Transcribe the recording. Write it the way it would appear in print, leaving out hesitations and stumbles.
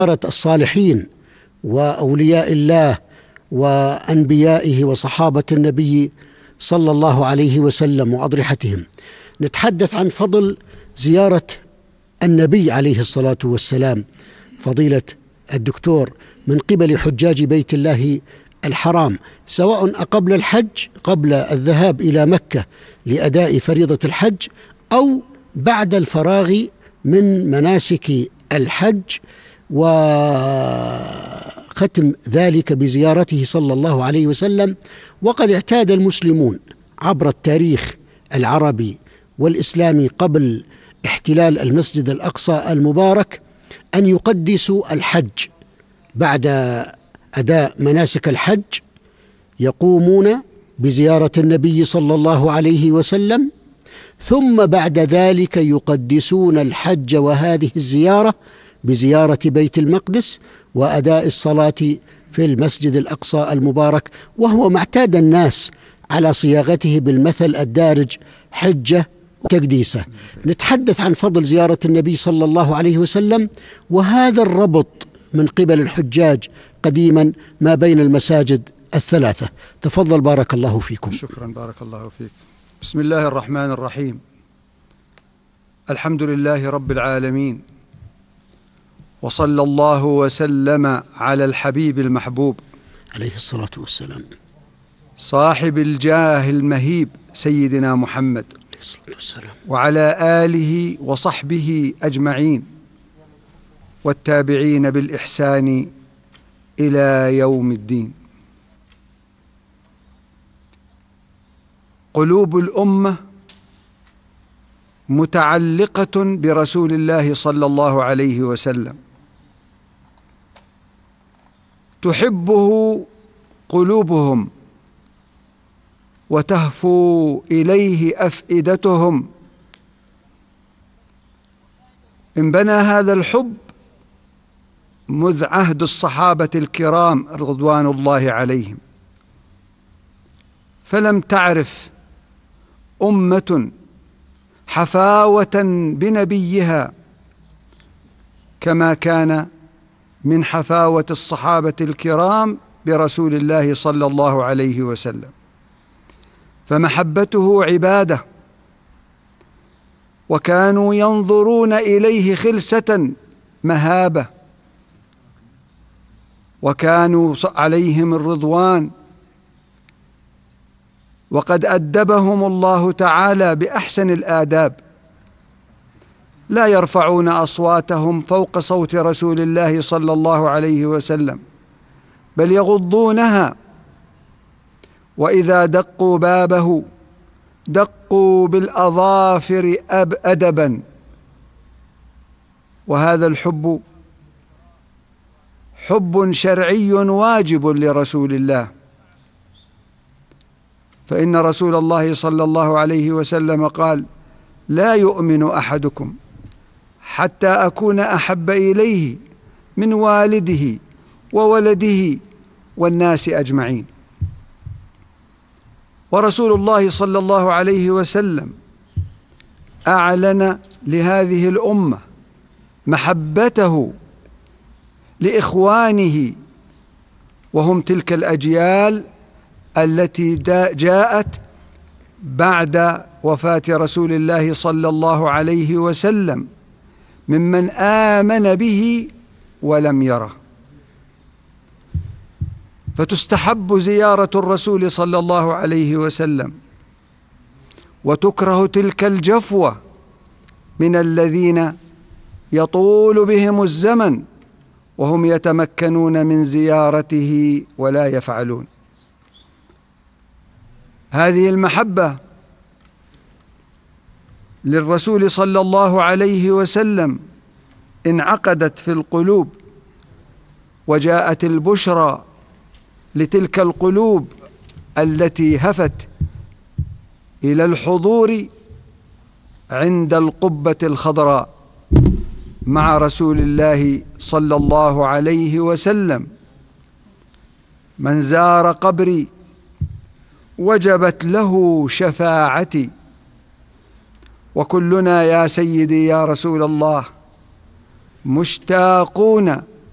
الصالحين وأولياء الله وأنبيائه وصحابة النبي صلى الله عليه وسلم وأضرحتهم. نتحدث عن فضل زيارة النبي عليه الصلاة والسلام فضيلة الدكتور من قبل حجاج بيت الله الحرام، سواء قبل الحج، قبل الذهاب إلى مكة لأداء فريضة الحج، أو بعد الفراغ من مناسك الحج وختم ذلك بزيارته صلى الله عليه وسلم. وقد اعتاد المسلمون عبر التاريخ العربي والإسلامي قبل احتلال المسجد الأقصى المبارك أن يقدسوا الحج. بعد أداء مناسك الحج يقومون بزيارة النبي صلى الله عليه وسلم، ثم بعد ذلك يقدسون الحج وهذه الزيارة بزيارة بيت المقدس وأداء الصلاة في المسجد الأقصى المبارك، وهو ما اعتاد الناس على صياغته بالمثل الدارج: حجة وتقديسة. نتحدث عن فضل زيارة النبي صلى الله عليه وسلم وهذا الربط من قبل الحجاج قديما ما بين المساجد الثلاثة. تفضل بارك الله فيكم. شكرا بارك الله فيك. بسم الله الرحمن الرحيم. الحمد لله رب العالمين، وصلى الله وسلم على الحبيب المحبوب عليه الصلاة والسلام، صاحب الجاه المهيب سيدنا محمد عليه الصلاة والسلام، وعلى آله وصحبه أجمعين والتابعين بالإحسان إلى يوم الدين. قلوب الأمة متعلقة برسول الله صلى الله عليه وسلم، تحبه قلوبهم وتهفو إليه أفئدتهم. انبنى هذا الحب مذ عهد الصحابة الكرام رضوان الله عليهم، فلم تعرف أمة حفاوة بنبيها كما كان من حفاوة الصحابة الكرام برسول الله صلى الله عليه وسلم. فمحبته عبادة، وكانوا ينظرون إليه خلسة مهابة، وكانوا عليهم الرضوان، وقد أدبهم الله تعالى بأحسن الآداب. لا يرفعون أصواتهم فوق صوت رسول الله صلى الله عليه وسلم، بل يغضونها، وإذا دقوا بابه دقوا بالأظافر أدبا. وهذا الحب حب شرعي واجب لرسول الله، فإن رسول الله صلى الله عليه وسلم قال: لا يؤمن أحدكم حتى أكون أحب إليه من والده وولده والناس أجمعين. ورسول الله صلى الله عليه وسلم أعلن لهذه الأمة محبته لإخوانه، وهم تلك الأجيال التي جاءت بعد وفاة رسول الله صلى الله عليه وسلم ممن آمن به ولم يره. فتستحب زيارة الرسول صلى الله عليه وسلم، وتكره تلك الجفوة من الذين يطول بهم الزمن وهم يتمكنون من زيارته ولا يفعلون. هذه المحبة للرسول صلى الله عليه وسلم انعقدت في القلوب، وجاءت البشرى لتلك القلوب التي هفت إلى الحضور عند القبة الخضراء مع رسول الله صلى الله عليه وسلم. من زار قبري وجبت له شفاعتي. وكلنا يا سيدي يا رسول الله مشتاقون